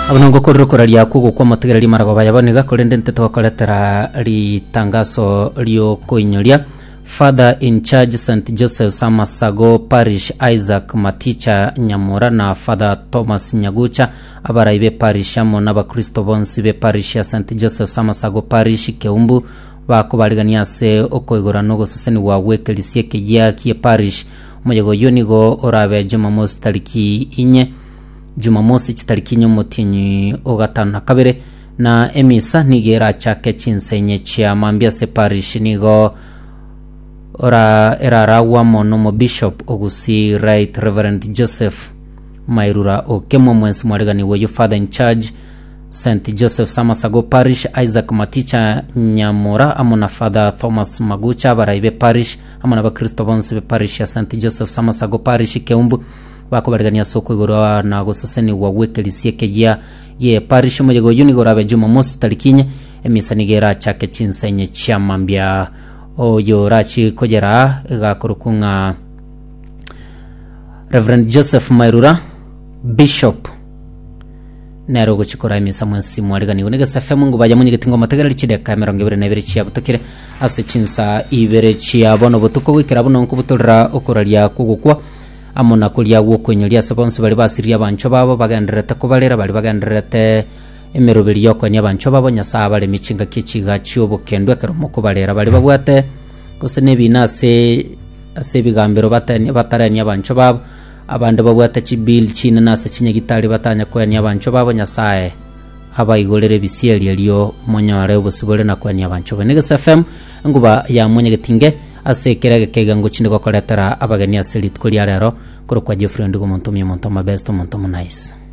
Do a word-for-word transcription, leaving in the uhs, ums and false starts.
abonongo korokora lya kugo kwa mategera limarago bayabonega korende nteto koletera litangaso lyo koinyoria. Father in charge Saint Joseph Samasago Parish Isaac Maticha Nyamura na Father Thomas Nyagucha abaraibe parish amo n'abakristo bonsi be parish ya Saint Joseph Samasago Parish Keumbu bakubarigania se okoigora no goseseni wa wekelisie kejia kie parish muyego yonigo orabe Jumamosi tariki inye Jumamosi chitariki inye mutinyi ogatano na kabere na emisa nigera chake chinsenye chia mambia se parish nigo ora erara wamo nomo bishop ogusi right Reverend Joseph Mairura okemo mwensi mwarigani weyo Father in charge Saint Joseph Samasago Parish Isaac Maticha Nyamura amona Father Thomas Magucha baraibe parish amona bakristo bonse be parish ya Saint Joseph Samasago Parish Keumbu bako barigani soko igoro na goseseni wa wekelisie kejia ye parish mujego yunigora be Jumamosi tarikinye emisanigera chake chinsenye chiamambia oyo rachi kogera gakurukunga Reverend Joseph Mairura Bishop nero guchikora imisa mwensi mwarigani unega safemu ngo bajamunye gitingo mategera lichide kamera ngebere nebere chia butokire ase chinsa ibere chia bono butuko gwikira bono nkubutorera okoralia kugukwa amona kulia gwo kwenyoria sabonse bali basiria bancho babo bagenderete kubalera bali bagenderete emeroberi yoko nya bancho babo nyasa bale michinga kichiga cyobo kendwe kero mukubalera bali babwate kosene binase ase bigambero batanye bataranya bancho babo abande babwate chibil china nase chinyagitari batanya kwanya bancho babo nyasaye abayigolere bisieli elio monyare obusubole na kwanya bancho benega S F M nguba ya monyegetinge ase kerege kega nguchinde ko koletera abagania selit kuli arero kuro kwa Jeffrey Ndugo monto mi monto mabesto monto nice.